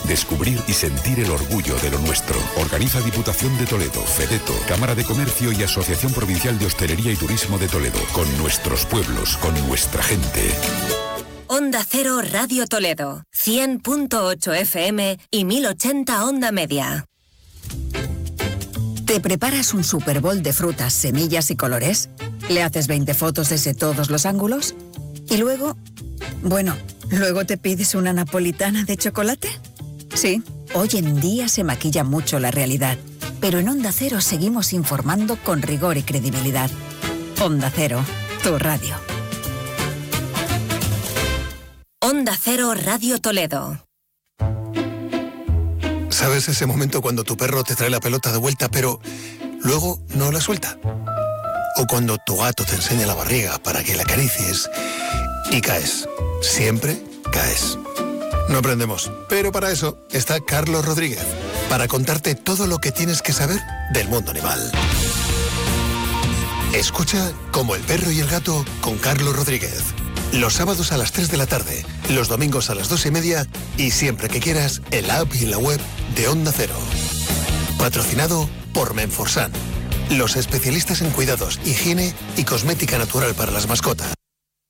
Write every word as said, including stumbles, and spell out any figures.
descubrir y sentir el orgullo de lo nuestro. Organiza Diputación de Toledo, FEDETO, Cámara de Comercio y Asociación Provincial de Hostelería y Turismo de Toledo. Con nuestros pueblos, con nuestra gente. Onda Cero Radio Toledo, cien punto ocho F M y mil ochenta Onda Media. ¿Te preparas un Super Bowl de frutas, semillas y colores? ¿Le haces veinte fotos desde todos los ángulos? ¿Y luego? Bueno, ¿luego te pides una napolitana de chocolate? Sí, hoy en día se maquilla mucho la realidad, pero en Onda Cero seguimos informando con rigor y credibilidad. Onda Cero, tu radio. Onda Cero Radio Toledo. ¿Sabes ese momento cuando tu perro te trae la pelota de vuelta, pero luego no la suelta? O cuando tu gato te enseña la barriga para que la acaricies y caes. Siempre caes. No aprendemos, pero para eso está Carlos Rodríguez, para contarte todo lo que tienes que saber del mundo animal. Escucha Como el perro y el gato con Carlos Rodríguez. Los sábados a las tres de la tarde, los domingos a las dos y media y siempre que quieras en la app y en la web de Onda Cero. Patrocinado por Menforsan, los especialistas en cuidados, higiene y cosmética natural para las mascotas.